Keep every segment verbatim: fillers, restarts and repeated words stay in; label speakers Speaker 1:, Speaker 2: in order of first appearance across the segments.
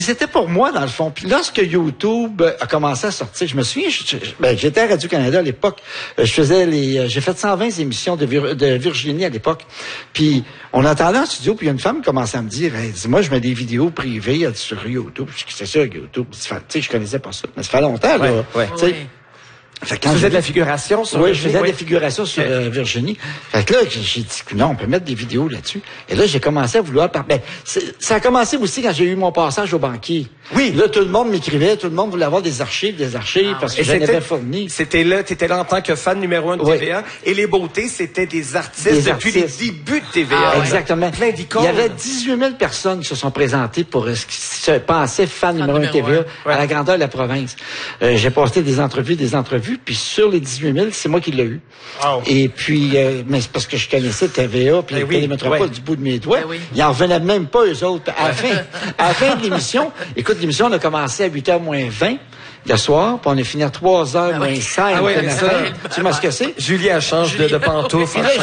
Speaker 1: C'était pour moi, dans le fond. Puis lorsque YouTube a commencé à sortir, je me souviens, je, je, ben, j'étais à Radio-Canada à l'époque. Je faisais les, j'ai fait cent vingt émissions de, Vir, de Virginie à l'époque. Puis on entendait en studio, puis une femme commençait à me dire, hey, dis-moi, je mets des vidéos privées sur YouTube. Je dis, c'est ça, YouTube. Tu sais, je connaissais pas ça. Mais ça fait longtemps, là.
Speaker 2: Ouais, ouais.
Speaker 1: Tu sais. Fait que quand
Speaker 2: tu faisais
Speaker 1: je...
Speaker 2: de la figuration sur
Speaker 1: Oui,
Speaker 2: Virginie?
Speaker 1: je faisais
Speaker 2: oui.
Speaker 1: de la figuration sur euh, Virginie. Fait que là, j'ai dit, non, on peut mettre des vidéos là-dessus. Et là, j'ai commencé à vouloir... Par... Ben, ça a commencé aussi quand j'ai eu mon passage au banquier.
Speaker 2: Oui.
Speaker 1: Là, tout le monde m'écrivait, tout le monde voulait avoir des archives, des archives, ah, parce que j'en avais fourni.
Speaker 2: C'était là, t'étais là en tant que fan numéro un de T V A. Oui. Et les beautés, c'était des artistes des depuis artistes. les débuts de T V A.
Speaker 1: Ah, exactement.
Speaker 2: Plein d'icônes.
Speaker 1: Il y avait dix-huit mille personnes qui se sont présentées pour ce qui se pensait fan numéro un de T V A ouais. à la grandeur de la province. Euh, j'ai posté des entrevues, des entrevues, puis sur les dix-huit mille, c'est moi qui l'ai eu. Oh. Et puis, euh, mais c'est parce que je connaissais T V A, puis ben oui, Télémétropole ouais. du bout de mes doigts. Ben oui. Ils en revenaient même pas, eux autres. À la fin, à la fin de l'émission, écoute, l'émission, on a commencé à huit heures moins vingt le soir, puis on a fini à trois heures moins cinq. Ah oui, ça, tu sais ce que c'est?
Speaker 2: Julie, elle change de, de pantoufle.
Speaker 1: Là,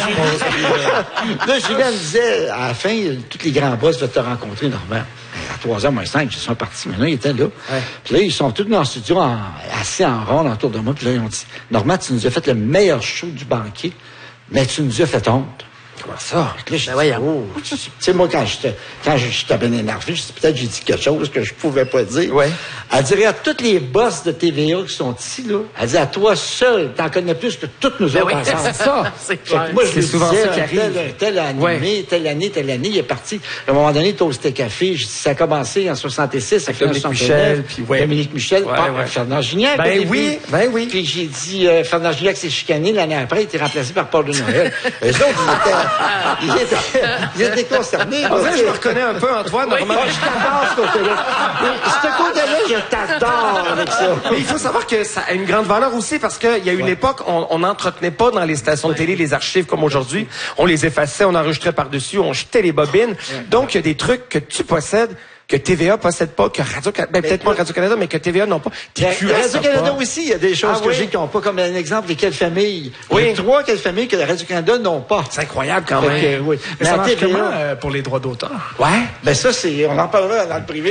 Speaker 1: là, Julie, elle me disait, à la fin, tous les grands boss veulent te rencontrer, Normand. À trois heures moins cinq, ils sont partis. Maintenant, ils étaient là. Ouais. Puis là, ils sont tous dans le studio, en, assis en rond autour de moi. Puis là, ils ont dit, Normand, tu nous as fait le meilleur show du banquier, mais tu nous as fait honte. Comment ça? Là, je ben dis, oh, tu sais, moi, quand j'étais, quand j'étais bien énervé, je dis, peut-être j'ai dit quelque chose que je pouvais pas dire. Ouais. Elle dirait à tous les boss de T V A qui sont ici, là, elle dit, à toi seul, t'en connais plus que toutes nous ben autres oui. ensemble. C'est ça. C'est clair. Moi, je souvent disais, ça qui arrive. Tel, tel animé, ouais. telle année, telle année, il est parti. À un moment donné, Toasté Café, je dis, ça a commencé en soixante-six avec Dominique Michel, puis ouais. Dominique Michel, ouais, pas, ouais. Fernand Gignac.
Speaker 2: Ben oui, ben oui.
Speaker 1: Puis j'ai dit, euh, Fernand Gignac s'est chicané, l'année après, il était remplacé par Paul de Noël. Eux autres, ils étaient, il était concernés.
Speaker 2: En fait, je me reconnais un peu, Antoine.
Speaker 1: Oui, moi, je t'adore, ce côté-là. Ce côté-là, je t'adore avec ça.
Speaker 2: Mais il faut savoir que ça a une grande valeur aussi parce qu'il y a une ouais. époque, on n'entretenait pas dans les stations de télé les archives comme aujourd'hui. On les effaçait, on enregistrait par-dessus, on jetait les bobines. Donc, il y a des trucs que tu possèdes que T V A possède pas, que Radio-Canada, ben, peut-être pas Radio-Canada, mais que T V A n'ont pas.
Speaker 1: Radio-Canada aussi, il y a des choses ah, que oui. j'ai qui n'ont pas, comme un exemple, les quelles familles. Oui. Il y a trois quelles familles que la Radio-Canada n'ont pas.
Speaker 2: C'est incroyable quand même.
Speaker 1: Que, oui.
Speaker 3: Mais, mais ça marche comment euh, pour les droits d'auteur?
Speaker 1: Ouais. Ben ça, c'est, on en parlera dans le privé.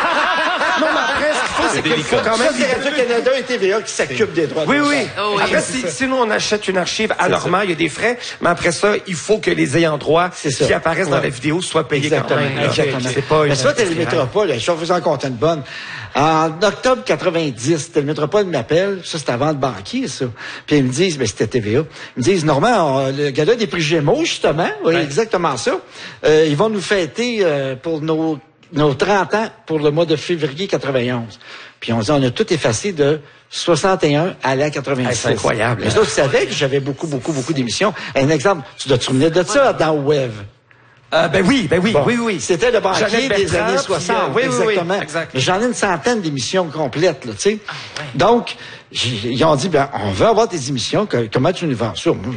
Speaker 2: Non, mais après, ce qu'il faut, c'est qu'il faut quand même...
Speaker 1: Ça, c'est Radio-Canada et T V A qui s'occupent des droits
Speaker 2: oui,
Speaker 1: d'auteur.
Speaker 2: Oui, oh, oui. Après, si, si nous, on achète une archive à Normand, il y a des frais, mais après ça, il faut que les ayants droit qui apparaissent ouais. dans la vidéo soient payés
Speaker 1: Exactement.
Speaker 2: quand même.
Speaker 1: Exactement.
Speaker 2: C'est pas
Speaker 1: mais ça, Télémétropole, je vais vous en compter une bonne. En octobre quatre-vingt-dix, Télémétropole m'appelle, ça c'était avant le banquier, ça. Puis ils me disent, ben c'était T V A. Ils me disent, Normand, on, le gars-là des prix Gémeaux, justement, oui, ouais. exactement ça. Euh, ils vont nous fêter euh, pour nos nos trente ans pour le mois de février quatre-vingt-onze. Puis on dit, on a tout effacé de soixante et un à la quatre-vingt-six.
Speaker 2: C'est incroyable.
Speaker 1: Mais ça, tu savais que j'avais beaucoup, beaucoup, beaucoup d'émissions. Un exemple, tu dois te souvenir de ça dans Web.
Speaker 2: Euh, ben oui, ben oui, bon. oui, oui.
Speaker 1: C'était le banquier des années soixante, euh, oui, exactement. Oui, oui, exact. Mais j'en ai une centaine d'émissions complètes, là, tu sais. Ah, ouais. Donc, ils ont dit, ben, on veut avoir tes émissions, que, comment tu nous vends ça? Moi,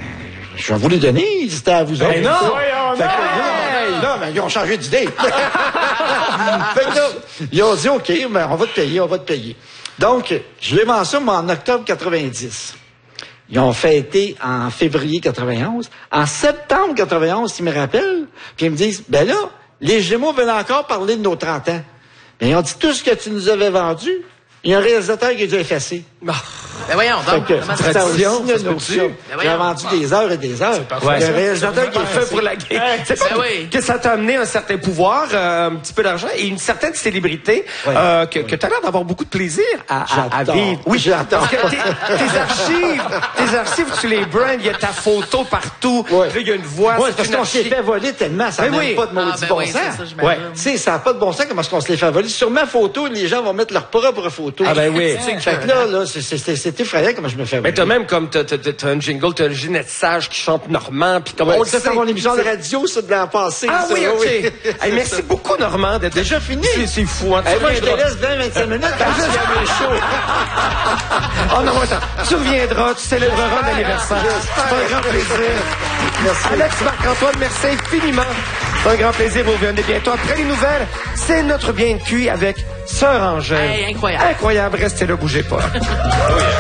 Speaker 1: je, je vais vous les donner, c'était à vous
Speaker 2: ben
Speaker 1: autres.
Speaker 2: Non, voyons,
Speaker 1: fait que, non, mais ils ont changé d'idée. Fait que là, ils ont dit, OK, ben, on va te payer, on va te payer. Donc, je les vends ça, moi, en octobre quatre-vingt-dix. Ils ont fêté en février quatre-vingt-onze. En septembre quatre-vingt-onze, ils me rappellent, puis ils me disent, ben là, les Gémeaux veulent encore parler de nos trente ans. Mais ils ont dit, tout ce que tu nous avais vendu, il y a un réalisateur qui a dû effacer.
Speaker 4: Bon. Ben voyons, donc.
Speaker 1: C'est tradition, J'ai vendu des heures et des heures.
Speaker 2: Ouais,
Speaker 1: il y a un réalisateur qui est
Speaker 2: fait pour la guerre. C'est pas ben oui. que ça t'a amené un certain pouvoir, euh, un petit peu d'argent et une certaine célébrité ouais. euh, que, ouais. que tu as l'air d'avoir beaucoup de plaisir à, à, à vivre.
Speaker 1: Oui, j'attends.
Speaker 2: Parce que tes, tes archives, tes archives, tu les brands, il y a ta photo partout. Ouais. Là, il y a une voix.
Speaker 1: Ouais, parce qu'on s'est fait voler tellement, ça n'a
Speaker 2: oui.
Speaker 1: pas de maudit ah, ben bon
Speaker 4: oui,
Speaker 1: sens.
Speaker 4: Ça,
Speaker 1: ouais. Tu sais, ça n'a pas de bon sens comment est-ce qu'on se les fait voler. Sur ma photo, les gens vont mettre leur propre photo.
Speaker 2: Ah ben oui.
Speaker 1: Fait que là, là, c'est effrayant comment je me fais voler.
Speaker 2: Mais t'as même comme, t'as, t'as, t'as un jingle, t'as Ginette Sage qui chante Normand, puis comme
Speaker 1: on le fait dans mon émission de radio, ça, de l'an passé.
Speaker 2: Ah oui, OK. Hey, merci beaucoup, Normand, d'être
Speaker 1: déjà fini.
Speaker 2: C'est fou, hein.
Speaker 1: Hey, moi, je te laisse vingt à vingt-cinq minutes, parce que j'ai chaud.
Speaker 2: Oh non, attends. Tu reviendras, tu célébreras l'anniversaire. C'est un grand plaisir. Merci. Alex Marc-Antoine, merci infiniment. C'est un grand plaisir. Vous revenez bientôt. Après les nouvelles, c'est notre bien de cuit avec Sœur Angèle.
Speaker 4: Hey, incroyable.
Speaker 2: Incroyable. Restez là, bougez pas.